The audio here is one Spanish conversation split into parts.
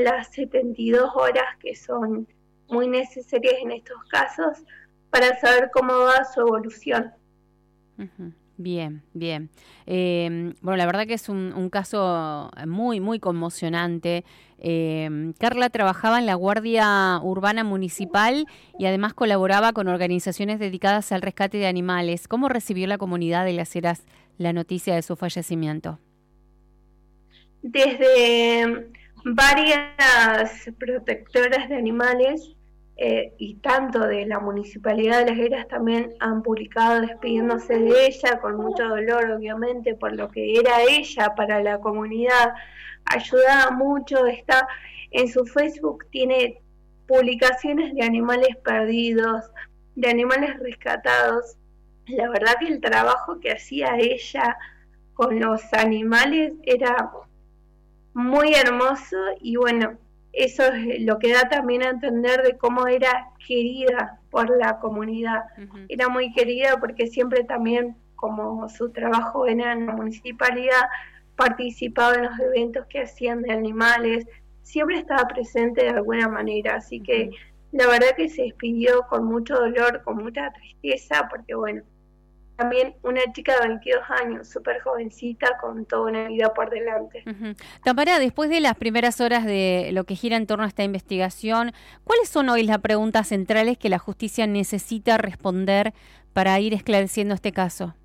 las 72 horas que son muy necesarias en estos casos para saber cómo va su evolución. Uh-huh. Bien. Bueno, la verdad que es un caso muy, muy conmocionante. Carla trabajaba en la Guardia Urbana Municipal y además colaboraba con organizaciones dedicadas al rescate de animales. ¿Cómo recibió la comunidad de Las Heras la noticia de su fallecimiento? Desde varias protectoras de animales y tanto de la Municipalidad de Las Heras también han publicado despidiéndose de ella, con mucho dolor obviamente por lo que era ella para la comunidad. Ayudaba mucho, está en su Facebook, tiene publicaciones de animales perdidos, de animales rescatados. La verdad que el trabajo que hacía ella con los animales era muy hermoso, y bueno, eso es lo que da también a entender de cómo era querida por la comunidad. Uh-huh. Era muy querida porque siempre también, como su trabajo era en la municipalidad, participaba en los eventos que hacían de animales, siempre estaba presente de alguna manera, así que la verdad que se despidió con mucho dolor, con mucha tristeza, porque bueno, también una chica de 22 años, súper jovencita, con toda una vida por delante. Uh-huh. Tamara, después de las primeras horas de lo que gira en torno a esta investigación, ¿cuáles son hoy las preguntas centrales que la justicia necesita responder para ir esclareciendo este caso?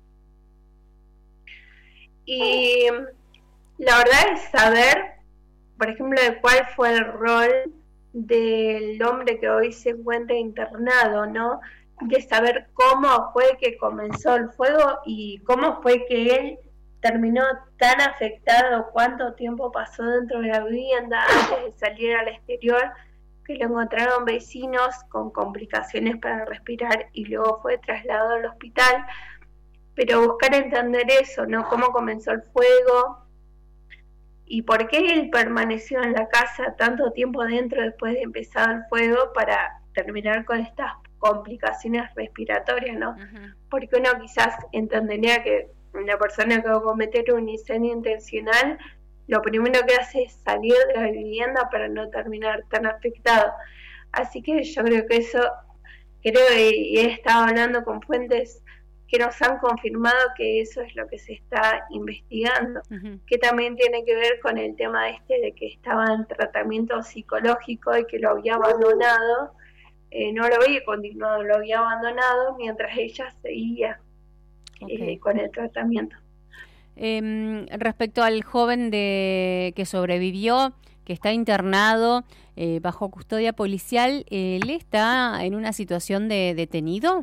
Y la verdad es saber, por ejemplo, de cuál fue el rol del hombre que hoy se encuentra internado, ¿no? De saber cómo fue que comenzó el fuego y cómo fue que él terminó tan afectado, cuánto tiempo pasó dentro de la vivienda antes de salir al exterior, que lo encontraron vecinos con complicaciones para respirar y luego fue trasladado al hospital. Pero buscar entender eso, ¿no? Cómo comenzó el fuego y por qué él permaneció en la casa tanto tiempo dentro después de empezar el fuego para terminar con estas complicaciones respiratorias, ¿no? Uh-huh. Porque uno quizás entendería que una persona que va a cometer un incendio intencional, lo primero que hace es salir de la vivienda para no terminar tan afectado. Así que yo creo que eso, y he estado hablando con fuentes que nos han confirmado que eso es lo que se está investigando, uh-huh. Que también tiene que ver con el tema de que estaba en tratamiento psicológico y que lo había abandonado. No lo había continuado, lo había abandonado mientras ella seguía con el tratamiento. Respecto al joven que sobrevivió, que está internado bajo custodia policial, ¿él está en una situación de detenido?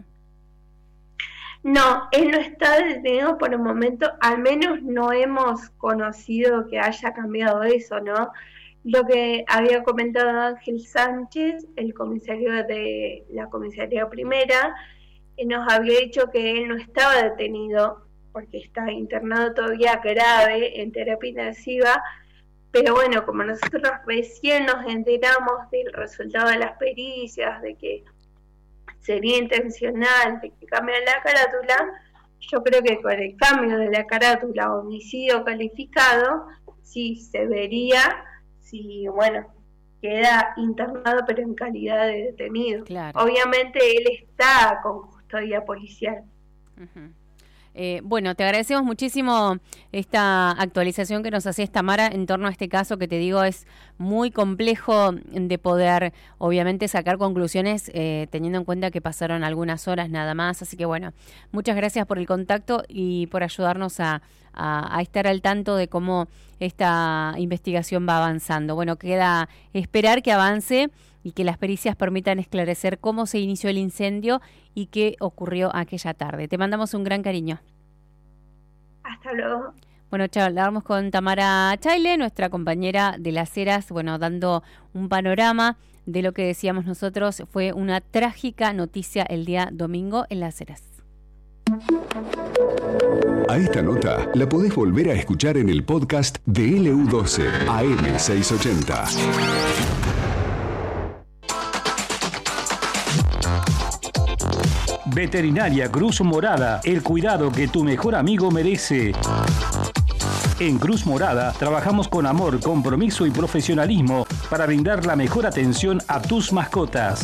No, él no está detenido por el momento, al menos no hemos conocido que haya cambiado eso, ¿no? Lo que había comentado Ángel Sánchez, el comisario de la comisaría primera, nos había dicho que él no estaba detenido porque está internado todavía grave en terapia intensiva, pero bueno, como nosotros recién nos enteramos del resultado de las pericias, de que sería intencional, de que cambia la carátula, yo creo que con el cambio de la carátula homicidio calificado, sí se vería si, bueno, queda internado pero en calidad de detenido. Claro. Obviamente él está con custodia policial. Uh-huh. Bueno, te agradecemos muchísimo esta actualización que nos hacía Tamara en torno a este caso que te digo es muy complejo de poder obviamente sacar conclusiones teniendo en cuenta que pasaron algunas horas nada más, así que bueno, muchas gracias por el contacto y por ayudarnos a estar al tanto de cómo esta investigación va avanzando. Bueno, queda esperar que avance y que las pericias permitan esclarecer cómo se inició el incendio y qué ocurrió aquella tarde. Te mandamos un gran cariño. Hasta luego. Bueno, hablamos con Tamara Chaile, nuestra compañera de Las Heras, bueno, dando un panorama de lo que decíamos nosotros. Fue una trágica noticia el día domingo en Las Heras. A esta nota la podés volver a escuchar en el podcast de LU12 AM680. Veterinaria Cruz Morada, el cuidado que tu mejor amigo merece. En Cruz Morada trabajamos con amor, compromiso y profesionalismo para brindar la mejor atención a tus mascotas.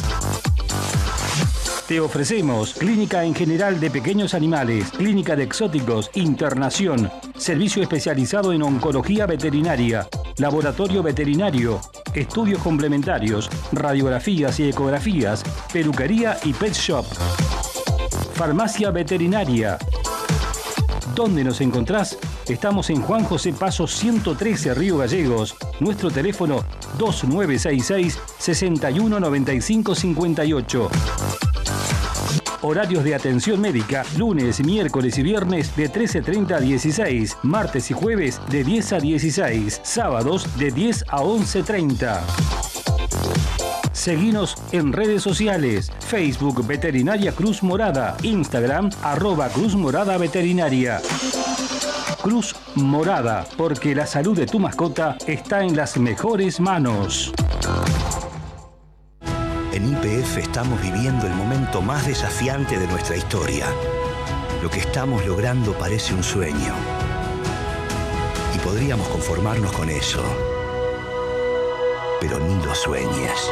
Te ofrecemos clínica en general de pequeños animales, clínica de exóticos, internación, servicio especializado en oncología veterinaria, laboratorio veterinario, estudios complementarios, radiografías y ecografías, peluquería y pet shop. Farmacia veterinaria. ¿Dónde nos encontrás? Estamos en Juan José Paso 113, Río Gallegos. Nuestro teléfono 2966 619558. Horarios de atención médica, lunes, miércoles y viernes de 13:30 a 16, martes y jueves de 10 a 16, sábados de 10 a 11:30. Seguinos en redes sociales, Facebook Veterinaria Cruz Morada, Instagram @Cruz Morada Veterinaria. Cruz Morada, porque la salud de tu mascota está en las mejores manos. En YPF estamos viviendo el momento más desafiante de nuestra historia. Lo que estamos logrando parece un sueño. Y podríamos conformarnos con eso. Pero ni lo sueñes.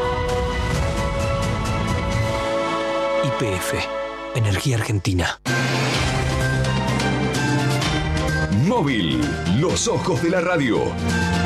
YPF, Energía Argentina. Móvil, los ojos de la radio.